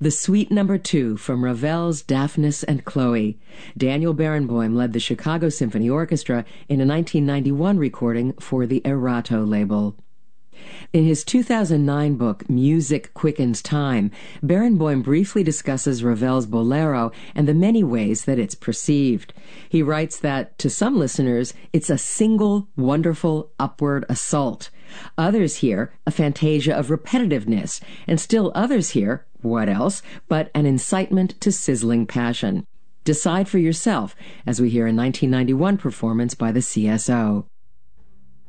The Suite No. 2 from Ravel's Daphnis and Chloe. Daniel Barenboim led the Chicago Symphony Orchestra in a 1991 recording for the Erato label. In his 2009 book, Music Quickens Time, Barenboim briefly discusses Ravel's Bolero and the many ways that it's perceived. He writes that, to some listeners, it's a single, wonderful, upward assault. Others hear a fantasia of repetitiveness, and still others hear, what else, but an incitement to sizzling passion. Decide for yourself, as we hear a 1991 performance by the CSO.